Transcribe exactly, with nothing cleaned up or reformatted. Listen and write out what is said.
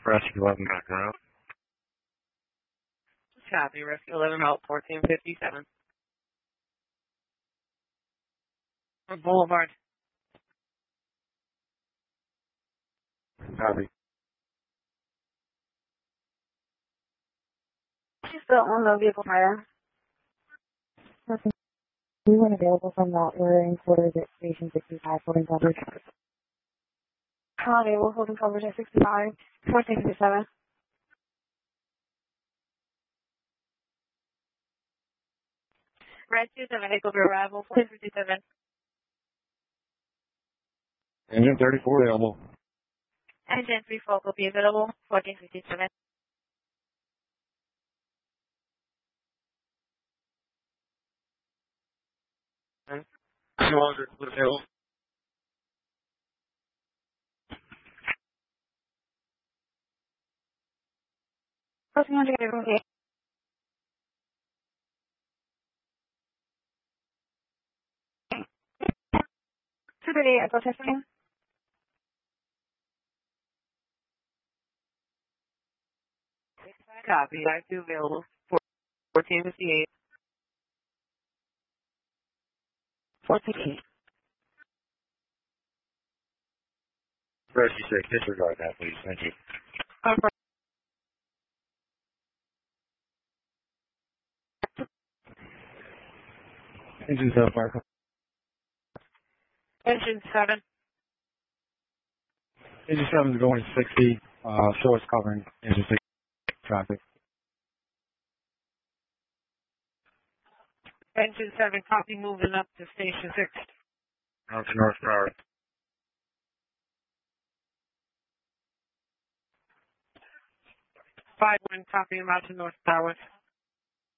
Rescue eleven back route. Copy. Rescue eleven route fourteen fifty-seven. Boulevard. Copy. Just still on the vehicle fire. Okay. We weren't available from that. We're in quarters at station sixty-five, holding coverage. Holiday, we're holding coverage at sixty-five, fourteen fifty-seven. Rescue seven, takeover arrival fourteen fifty-seven. Engine thirty-four available. Engine three four will be available fourteen fifty-seven. Two hundred available. Crossing one hundred, okay. two thirty-eight, echo testing. Copy. I two available fourteen fifty-eight. fourteen. Rescue six, disregard that, please. Thank you. Confirm. Engine seven, fire. Engine seven. Engine seven is going sixty. Uh, show us covering engine six traffic. Engine seven, copy, moving up to station six. Out to North Broward. Five one, copy, I'm out to North Broward.